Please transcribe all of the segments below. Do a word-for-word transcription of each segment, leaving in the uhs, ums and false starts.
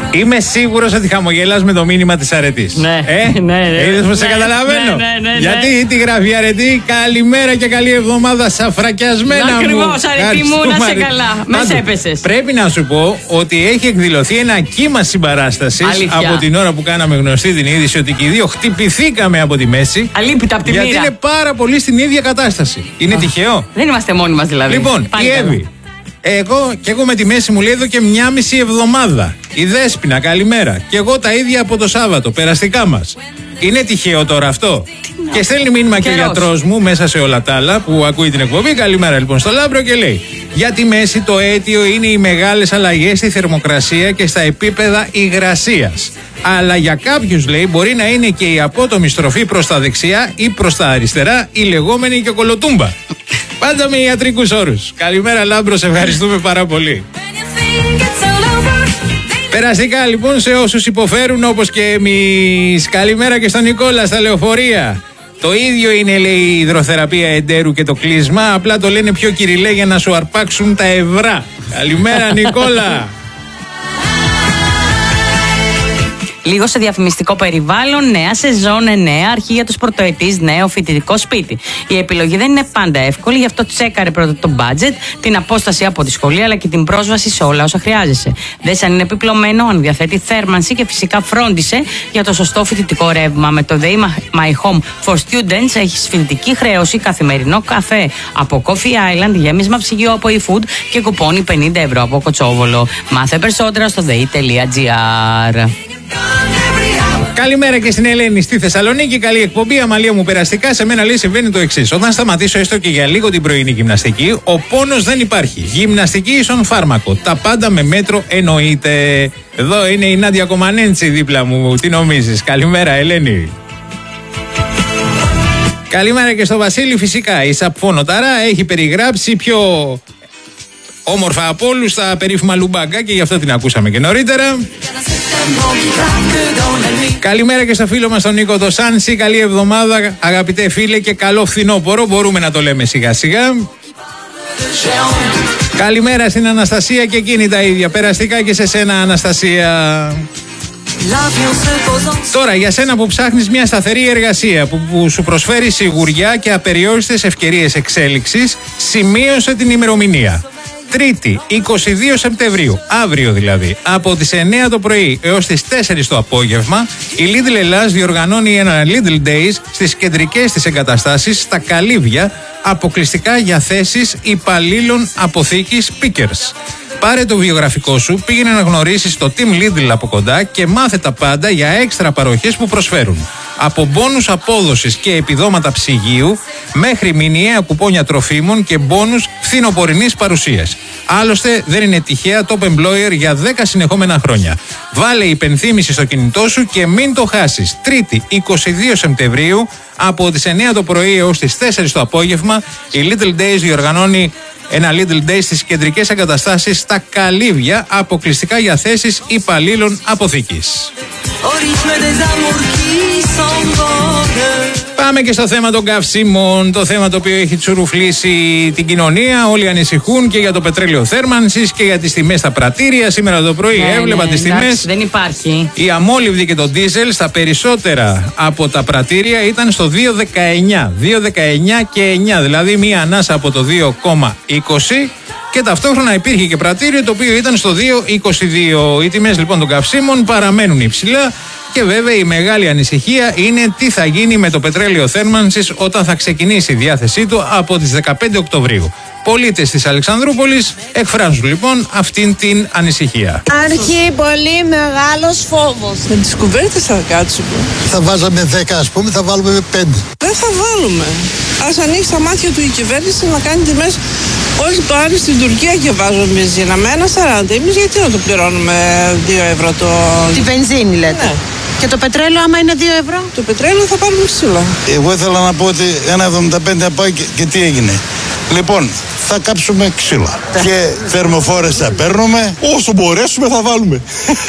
Είμαι σίγουρος ότι χαμογελάς με το μήνυμα της αρετής. Ναι, ε? ναι, ναι. Είδες πως σε ναι, καταλαβαίνω. Ναι, ναι, ναι, Γιατί ναι. τι γράφει η αρετή? Καλημέρα και καλή εβδομάδα, σαφρακιασμένα μου. Ακριβώς, αρετή μου, να σε καλά. Μες έπεσες. Πρέπει να σου πω ότι έχει εκδηλωθεί ένα κύμα συμπαράστασης από την ώρα που κάναμε γνωστή την είδηση ότι και οι δύο χτυπηθήκαμε από τη μέση. Αλίπητα από τη γιατί μοίρα. είναι πάρα πολύ στην ίδια κατάσταση. Είναι oh. τυχαίο? Δεν είμαστε μόνοι μας δηλαδή. Λοιπόν, πάλι η Εύη. Εγώ και εγώ με τη μέση μου λέει εδώ και μια μισή εβδομάδα. Η Δέσποινα, καλημέρα. Και εγώ τα ίδια από το Σάββατο. Περαστικά μας. Είναι τυχαίο τώρα αυτό? Τι και στέλνει μήνυμα και ο γιατρός μου μέσα σε όλα τα άλλα που ακούει την εκπομπή. Καλημέρα λοιπόν στο Λάμπρο και λέει: για τη μέση το αίτιο είναι οι μεγάλες αλλαγές στη θερμοκρασία και στα επίπεδα υγρασίας. Αλλά για κάποιους, λέει, μπορεί να είναι και η απότομη στροφή προς τα δεξιά ή προς τα αριστερά, η λεγόμενη και κολοτούμπα. Πάντα με ιατρικούς όρους. Καλημέρα Λάμπρο, σε ευχαριστούμε πάρα πολύ. Περαστικά λοιπόν σε όσους υποφέρουν όπως και εμείς. Καλημέρα και στον Νικόλα στα λεωφορεία. Το ίδιο είναι, λέει, η υδροθεραπεία εντέρου και το κλείσμα. Απλά το λένε πιο κυριλέ για να σου αρπάξουν τα ευρώ. Καλημέρα Νικόλα. Λίγο σε διαφημιστικό περιβάλλον, νέα σεζόν, νέα αρχή για τους πρωτοετής, νέο φοιτητικό σπίτι. Η επιλογή δεν είναι πάντα εύκολη, γι' αυτό τσέκαρε πρώτα το budget, την απόσταση από τη σχολή αλλά και την πρόσβαση σε όλα όσα χρειάζεσαι. Δες αν είναι επιπλωμένο, αν διαθέτει θέρμανση και φυσικά φρόντισε για το σωστό φοιτητικό ρεύμα. Με το Day My Home for Students έχεις φοιτητική χρέωση, καθημερινό καφέ από Coffee Island, γέμισμα ψυγείο από eFood και κουπόνι πενήντα ευρώ από Κοτσόβολο. Μάθε περισσότερα στο dei τελεία gr. Καλημέρα και στην Ελένη στη Θεσσαλονίκη. Καλή εκπομπή. Αμαλία μου, περαστικά σε μένα λέει συμβαίνει το εξής. Όταν σταματήσω έστω και για λίγο την πρωινή γυμναστική, ο πόνος δεν υπάρχει. Γυμναστική ίσον φάρμακο. Τα πάντα με μέτρο εννοείται. Εδώ είναι η Νάντια Κομανέντσι δίπλα μου. Τι νομίζεις? Καλημέρα Ελένη. Καλημέρα και στο Βασίλη φυσικά. Η Σαπφώνοταρά έχει περιγράψει πιο όμορφα από όλους τα περίφημα λουμπάγκα και γι' αυτό την ακούσαμε και νωρίτερα. Καλημέρα και στο φίλο μας τον Νίκο το Σάνση. Καλή εβδομάδα αγαπητέ φίλε και καλό φθινόπωρο. Μπορούμε να το λέμε σιγά σιγά. Καλημέρα στην Αναστασία και εκείνη τα ίδια. Περαστικά και σε σένα Αναστασία. Τώρα για σένα που ψάχνεις μια σταθερή εργασία που, που σου προσφέρει σιγουριά και απεριόριστες ευκαιρίες εξέλιξης, σημείωσε την ημερομηνία. Τρίτη, είκοσι δύο Σεπτεμβρίου, αύριο δηλαδή, από τις εννιά το πρωί έως τις τέσσερις το απόγευμα, η Lidl Ελλάς διοργανώνει ένα Lidl Days στις κεντρικές της εγκαταστάσεις στα Καλύβια, αποκλειστικά για θέσεις υπαλλήλων αποθήκης Pickers. Πάρε το βιογραφικό σου, πήγαινε να γνωρίσεις το Team Lidl από κοντά και μάθε τα πάντα για έξτρα παροχές που προσφέρουν. Από μπόνους απόδοσης και επιδόματα ψυγείου μέχρι μηνιαία κουπόνια τροφίμων και μπόνους φθινοπορεινής παρουσίας. Άλλωστε δεν είναι τυχαία top employer για δέκα συνεχόμενα χρόνια. Βάλε υπενθύμηση στο κινητό σου και μην το χάσεις. Τρίτη, είκοσι δύο Σεπτεμβρίου, από τις εννιά το πρωί έως τις τέσσερις το απόγευμα, η Little Days διοργανώνει ένα Little Days στις κεντρικές εγκαταστάσεις στα Καλύβια, αποκλειστικά για θέσεις υπαλλήλων αποθήκης. Πάμε και στο θέμα των καυσίμων, το θέμα το οποίο έχει τσουρουφλήσει την κοινωνία. Όλοι ανησυχούν και για το πετρέλαιο θέρμανσης και για τις τιμές στα πρατήρια. Σήμερα το πρωί ναι, έβλεπα ναι, τις εντάξει, τιμές. Δεν υπάρχει. Η αμόλυβδη και το ντίζελ στα περισσότερα από τα πρατήρια ήταν στο δύο δεκαεννιά. δύο δεκαεννιά και εννιά, δηλαδή μία ανάσα από το δύο κόμμα είκοσι. Και ταυτόχρονα υπήρχε και πρατήριο το οποίο ήταν στο δύο είκοσι δύο. Οι τιμές λοιπόν των καυσίμων παραμένουν υψηλά. Και βέβαια η μεγάλη ανησυχία είναι τι θα γίνει με το πετρέλαιο θέρμανσης όταν θα ξεκινήσει η διάθεσή του από τις δεκαπέντε Οκτωβρίου. Πολίτες της Αλεξανδρούπολης εκφράζουν λοιπόν αυτήν την ανησυχία. Αρχή πολύ μεγάλος φόβος. Με τις κουβέρτες θα κάτσουμε. Θα βάζαμε δέκα ας πούμε, θα βάλουμε με πέντε. Δεν θα βάλουμε. Ας ανοίξει τα μάτια του η κυβέρνηση να κάνει τιμές. Όλοι πάνε στην Τουρκία και βάζουν μπενζίνα με ένα σαράντα. Εμείς γιατί να το πληρώνουμε δύο ευρώ το... Τη βενζίνη λέτε. Ναι. Και το πετρέλαιο άμα είναι δύο ευρώ. Το πετρέλαιο θα πάρουμε ξύλα. Εγώ ήθελα να πω ότι ένα εβδομήντα πέντε θα πάει και, και τι έγινε. Λοιπόν, θα κάψουμε ξύλα. Και θερμοφόρες θα παίρνουμε. Όσο μπορέσουμε θα βάλουμε.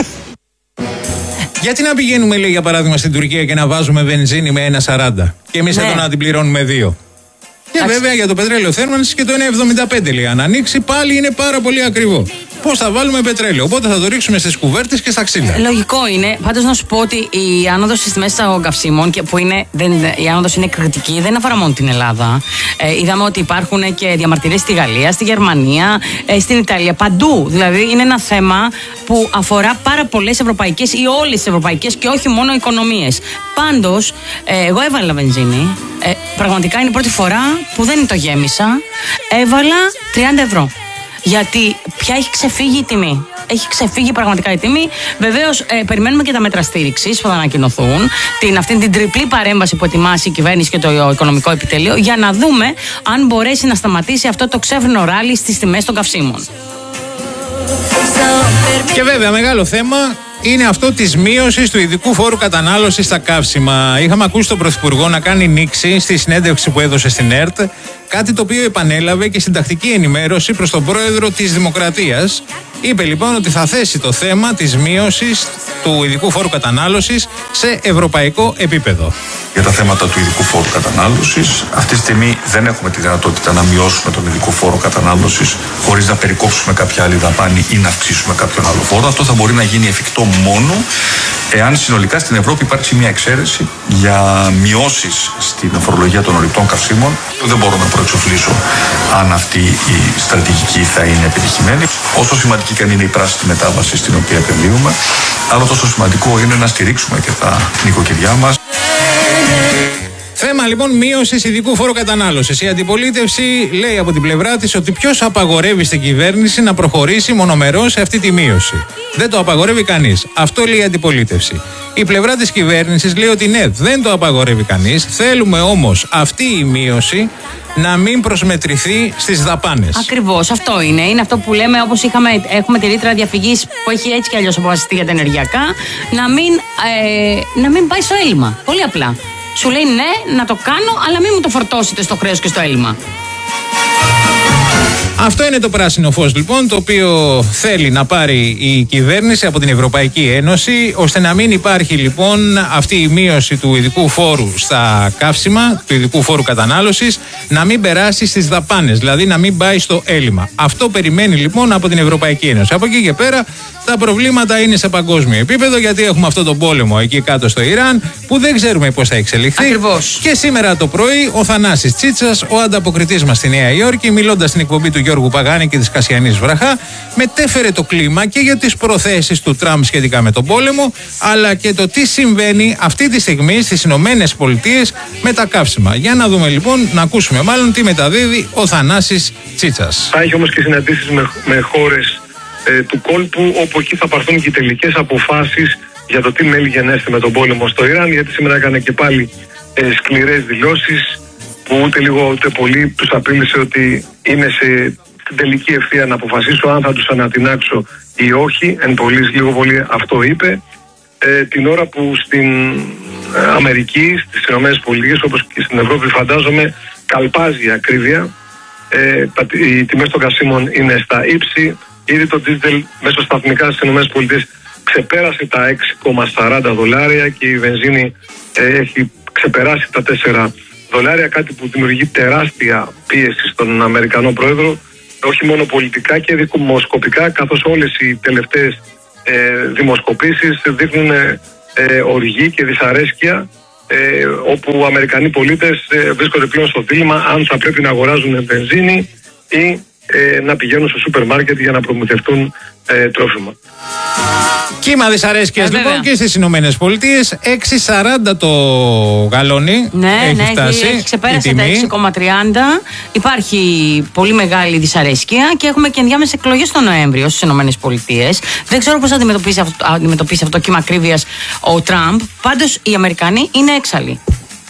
Γιατί να πηγαίνουμε, λέει, για παράδειγμα στην Τουρκία και να βάζουμε βενζίνη με ένα σαράντα και εμείς ναι. εδώ να την πληρώνουμε δύο. Και βέβαια για το πετρέλαιο θέρμανσης και το ένα εβδομήντα πέντε, λέει. Αν ανοίξει πάλι είναι πάρα πολύ ακριβό. πώς θα βάλουμε πετρέλαιο. Οπότε θα το ρίξουμε στις κουβέρτες και στα ξύλα. Λογικό είναι. Πάντως να σου πω ότι η άνοδος στις τιμές των καυσίμων, που είναι, δεν, η άνοδος είναι κριτική, δεν αφορά μόνο την Ελλάδα. Ε, είδαμε ότι υπάρχουν και διαμαρτυρίες στη Γαλλία, στη Γερμανία, ε, στην Ιταλία, παντού. Δηλαδή είναι ένα θέμα που αφορά πάρα πολλές ευρωπαϊκές ή όλες τις ευρωπαϊκές και όχι μόνο οικονομίες. Πάντως, ε, εγώ έβαλα βενζίνη. Ε, πραγματικά είναι η πρώτη φορά που δεν το γέμισα. Έβαλα τριάντα ευρώ. Γιατί πια έχει ξεφύγει η τιμή. Έχει ξεφύγει πραγματικά η τιμή. Βεβαίως, ε, περιμένουμε και τα μέτρα στήριξης που θα ανακοινωθούν. Την, αυτή την τριπλή παρέμβαση που ετοιμάσει η κυβέρνηση και το Οικονομικό Επιτελείο, για να δούμε αν μπορέσει να σταματήσει αυτό το ξέφρενο ράλι στις τιμές των καυσίμων. Και βέβαια, μεγάλο θέμα είναι αυτό της μείωσης του ειδικού φόρου κατανάλωσης στα καύσιμα. Είχαμε ακούσει τον Πρωθυπουργό να κάνει νήξη στη συνέντευξη που έδωσε στην ΕΡΤ, κάτι το οποίο επανέλαβε και στην τακτική ενημέρωση προς τον Πρόεδρο της Δημοκρατίας. Είπε λοιπόν ότι θα θέσει το θέμα της μείωσης του ειδικού φόρου κατανάλωσης σε ευρωπαϊκό επίπεδο. Για τα θέματα του ειδικού φόρου κατανάλωσης, αυτή τη στιγμή δεν έχουμε τη δυνατότητα να μειώσουμε τον ειδικό φόρο κατανάλωσης χωρίς να περικόψουμε κάποια άλλη δαπάνη ή να αυξήσουμε κάποιον άλλο φόρο. Αυτό θα μπορεί να γίνει εφικτό μόνο εάν συνολικά στην Ευρώπη υπάρξει μια εξαίρεση για μειώσεις στην φορολογία των ορυκτών καυσίμων. Δεν μπορώ να προεξοφλήσω αν αυτή η στρατηγική θα είναι επιτυχημένη. Όσο σημαντική και αν είναι η πράσινη μετάβαση στην οποία επενδύουμε, άλλο τόσο σημαντικό είναι να στηρίξουμε και τα νοικοκυριά μας. Θέμα λοιπόν μείωσης ειδικού φόρου κατανάλωσης. Η αντιπολίτευση λέει από την πλευρά της ότι ποιος απαγορεύει στην κυβέρνηση να προχωρήσει μονομερώς σε αυτή τη μείωση. Δεν το απαγορεύει κανείς. Αυτό λέει η αντιπολίτευση. Η πλευρά της κυβέρνησης λέει ότι ναι, δεν το απαγορεύει κανείς. Θέλουμε όμως αυτή η μείωση να μην προσμετρηθεί στις δαπάνες. Ακριβώς, αυτό είναι. Είναι αυτό που λέμε, όπως είχαμε, έχουμε τη ρήτρα διαφυγής που έχει έτσι κι αλλιώς αποφασιστεί για τα ενεργειακά, να μην, ε, να μην πάει στο έλλειμμα. Πολύ απλά. Σου λέει ναι, να το κάνω, αλλά μην μου το φορτώσετε στο χρέος και στο έλλειμμα. Αυτό είναι το πράσινο φως λοιπόν, το οποίο θέλει να πάρει η κυβέρνηση από την Ευρωπαϊκή Ένωση, ώστε να μην υπάρχει λοιπόν αυτή η μείωση του ειδικού φόρου στα καύσιμα, του ειδικού φόρου κατανάλωσης, να μην περάσει στις δαπάνες, δηλαδή να μην πάει στο έλλειμμα. Αυτό περιμένει λοιπόν από την Ευρωπαϊκή Ένωση. Από εκεί και πέρα τα προβλήματα είναι σε παγκόσμιο επίπεδο, γιατί έχουμε αυτό τον πόλεμο εκεί κάτω στο Ιράν, που δεν ξέρουμε πώς θα εξελιχθεί. Ακριβώς. Και σήμερα το πρωί ο Θανάσης Τσίτσας, ο ανταποκριτής μας στη Νέα Υόρκη, μιλώντας στην εκπομπή του Γιώργου Παγάνη και της Κασιανής Βραχά, μετέφερε το κλίμα και για τις προθέσεις του Τραμπ σχετικά με τον πόλεμο, αλλά και το τι συμβαίνει αυτή τη στιγμή στις Ηνωμένες Πολιτείες με τα καύσιμα. Για να δούμε λοιπόν, να ακούσουμε μάλλον τι μεταδίδει ο Θανάσης Τσίτσας. Θα έχει όμως και συναντήσεις με, με χώρες ε, του κόλπου, όπου εκεί θα πάρθουν και οι τελικές αποφάσεις για το τι μέλη γενέστε με τον πόλεμο στο Ιράν, γιατί σήμερα έκανε και πάλι ε, σκληρές δηλώσεις, που ούτε λίγο ούτε πολύ τους απείλησε ότι είναι σε στην τελική ευθεία να αποφασίσω αν θα τους ανατινάξω ή όχι. Εν πολλής λίγο πολύ αυτό είπε. Ε, την ώρα που στην ε, Αμερική, στις Ηνωμένες Πολιτείες, όπως και στην Ευρώπη φαντάζομαι, καλπάζει η ακρίβεια. Ε, τα, οι τιμές των καυσίμων είναι στα ύψη. Ήδη το δίζελ μέσω σταθμικά στις Ηνωμένες Πολιτείες ξεπέρασε τα έξι κόμμα σαράντα δολάρια και η βενζίνη ε, έχει ξεπεράσει τα τέσσερα δολάρια, κάτι που δημιουργεί τεράστια πίεση στον Αμερικανό πρόεδρο, όχι μόνο πολιτικά και δημοσκοπικά, καθώς όλες οι τελευταίες ε, δημοσκοπήσεις δείχνουν ε, οργή και δυσαρέσκεια, ε, όπου οι Αμερικανοί πολίτες ε, βρίσκονται πλέον στο δίλημμα αν θα πρέπει να αγοράζουν βενζίνη ή ε, να πηγαίνουν στο σούπερ μάρκετ για να προμηθευτούν ε, τρόφιμα. Κύμα δυσαρέσκειας λοιπόν και στις Ηνωμένες Πολιτείες. έξι σαράντα το γαλόνι. Ναι, έχει ναι, φτάσει. Έχει ξεπέρασε τα έξι κόμμα τριάντα. Υπάρχει πολύ μεγάλη δυσαρέσκεια και έχουμε και ενδιάμεσες εκλογές τον Νοέμβριο στις Ηνωμένες Πολιτείες. Δεν ξέρω πώς θα αντιμετωπίσει αυτό, αντιμετωπίσει αυτό το κύμα ακρίβειας ο Τραμπ. Πάντως οι Αμερικανοί είναι έξαλλοι.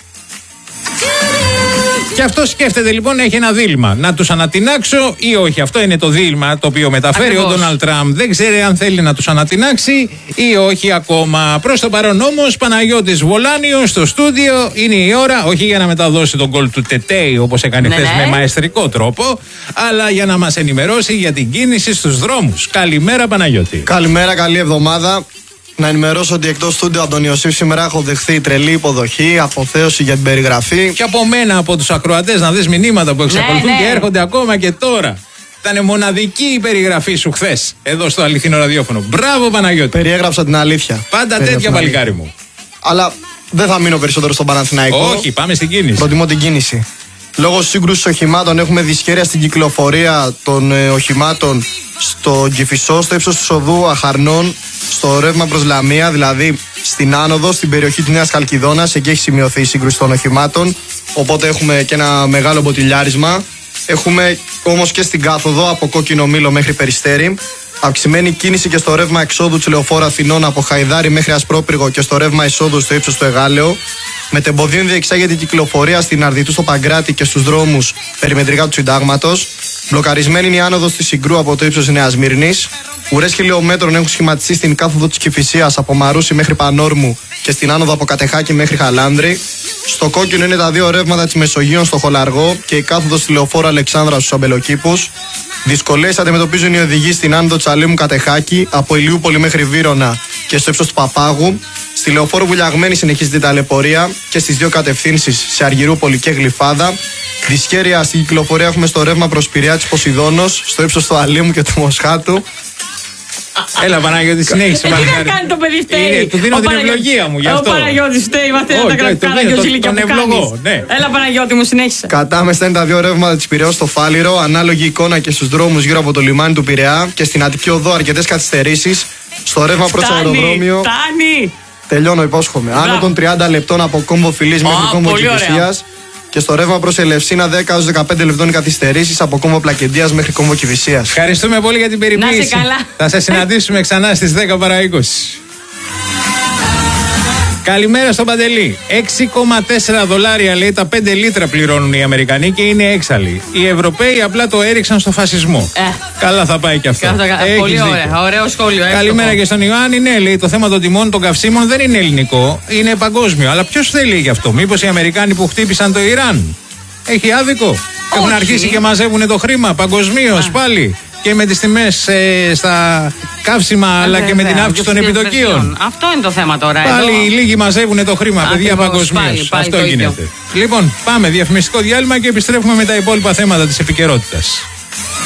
Και αυτό σκέφτεται λοιπόν, έχει ένα δίλημμα. Να τους ανατινάξω ή όχι. Αυτό είναι το δίλημμα το οποίο μεταφέρει Ακριβώς. ο Ντόναλντ Τραμπ. Δεν ξέρει αν θέλει να τους ανατινάξει ή όχι ακόμα. Προς το παρόν όμως, Παναγιώτης Βολάνιος στο στούντιο. Είναι η ώρα, όχι για να μεταδώσει τον γκολ του Τετέι όπως έκανε χθες ναι, ναι. με μαεστρικό τρόπο, αλλά για να μας ενημερώσει για την κίνηση στους δρόμους. Καλημέρα Παναγιώτη. Καλημέρα, καλή εβδομάδα. Να ενημερώσω ότι εκτός στούντιο από τον Ιωσήφ σήμερα έχω δεχθεί τρελή υποδοχή, αποθέωση για την περιγραφή. Και από μένα, από τους ακροατές, να δεις μηνύματα που εξακολουθούν ναι, ναι. και έρχονται ακόμα και τώρα. Ήταν μοναδική η περιγραφή σου χθες εδώ στο αληθινό ραδιόφωνο. Μπράβο, Παναγιώτη. Περιέγραψα την αλήθεια. Πάντα τέτοια, παλικάρι μου. Αλλά δεν θα μείνω περισσότερο στον Παναθηναϊκό. Όχι, πάμε στην κίνηση. Προτιμώ την κίνηση. Λόγω σύγκρουσης οχημάτων έχουμε δυσχέρεια στην κυκλοφορία των ε, οχημάτων στο Κηφισό, στο ύψος του οδού Αχαρνών, στο ρεύμα προς Λαμία, δηλαδή στην άνοδο, στην περιοχή της Νέας Χαλκιδόνας. Εκεί έχει σημειωθεί η σύγκρουση των οχημάτων. Οπότε έχουμε και ένα μεγάλο μποτιλιάρισμα. Έχουμε όμως και στην κάθοδο από Κόκκινο Μήλο μέχρι Περιστέρι. Αυξημένη κίνηση και στο ρεύμα εξόδου του Λεωφόρου Αθηνών από Χαϊδάρι μέχρι Ασπρόπυργο και στο ρεύμα εισόδου στο ύψος του Εγάλεο. Μετεμποδίων διεξάγεται η κυκλοφορία στην Αρδιτού στο Παγκράτη και στους δρόμους περιμετρικά του Συντάγματος. Μπλοκαρισμένη είναι η άνοδος της Συγκρού από το ύψος της Νέας Μύρνης. Ουρές χιλιόμετρων έχουν σχηματιστεί στην κάθοδο της Κηφισίας από Μαρούσι μέχρι Πανόρμου και στην άνοδο από Κατεχάκη μέχρι Χαλάνδρη. Στο κόκκινο είναι τα δύο ρεύματα της Μεσογείων στο Χολαργό και η κάθοδος στη Λεωφόρου Αλεξάνδρα στους Αμπελοκήπους. Δυσκολίες αντιμετωπίζουν οι οδηγοί στην άνοδο της Αλήμου Κατεχάκη από Ηλιούπολη μέχρι Βύρωνα και στο ύψος του Παπάγου. Στη Λεωφόρου Βουλιαγμένη συνεχίζεται η ταλαιπωρία και στις δύο κατευθύνσεις σε Αργυρούπολη και Γλυφάδα. Δυσχέρεια στην κυκλοφορία έχουμε στο ρεύμα προς Πειραιά της Ποσειδώνος, στο ύψος του Αλήμου και του Μοσχάτου. Έλα, Παναγιώτη, συνέχισε. Τι να κάνει το παιδί, φταίει. Του δίνω την ευλογία μου γι' αυτό. Ο Παναγιώτης φταίει, μαθαίνει τα κρατικά και ο Ζηλίκια που κάνεις. Έλα, Παναγιώτη μου, συνέχισε. Κατάμεστα είναι τα δύο ρεύματα της Πειραιώς στο Φάληρο, ανάλογη εικόνα και στους δρόμους γύρω από το λιμάνι του Πειραιά και στην Αττική Οδό αρκετές καθυστερήσεις. Στο ρεύμα προς αεροδρόμιο. Φτάνει! Τελειώνω, υπόσχομαι. Άνω των τριάντα λεπτών από Κόμβο Φιλής μέχρι Κόμβο Κηφισίας. Και στο ρεύμα προς Ελευσίνα δέκα έως δεκαπέντε λεπτών καθυστερήσεις από Κόμβο Πλακεντίας μέχρι Κόμβο Κηφισίας. Ευχαριστούμε πολύ για την περιποίηση. Να είσαι καλά. Θα σας συναντήσουμε ξανά στις δέκα παρά είκοσι. Καλημέρα στον Παντελή. έξι κόμμα τέσσερα δολάρια λέει τα πέντε λίτρα πληρώνουν οι Αμερικανοί και είναι έξαλλοι. Οι Ευρωπαίοι απλά το έριξαν στο φασισμό. Ε. Καλά θα πάει και αυτό. Έχεις πολύ ωραία. Δίκιο. Ωραίο σχόλιο. Καλημέρα και στον Ιωάννη. Ναι, λέει το θέμα των τιμών των καυσίμων δεν είναι ελληνικό, είναι παγκόσμιο. Αλλά ποιος θέλει γι' αυτό? Μήπως οι Αμερικάνοι που χτύπησαν το Ιράν? Έχει άδικο. Όχι. Έχουν αρχίσει και μαζεύουν το χρήμα παγκοσμίως πάλι. Και με τις τιμές ε, στα καύσιμα, ε, αλλά και με την αύξηση των επιτοκίων. Αυτό είναι το θέμα τώρα. Πάλι εδώ. Οι λίγοι μαζεύουν το χρήμα, ακριβώς, παιδιά, παγκοσμίως. Αυτό γίνεται. Λοιπόν, πάμε διαφημιστικό διάλειμμα και επιστρέφουμε με τα υπόλοιπα θέματα της επικαιρότητας.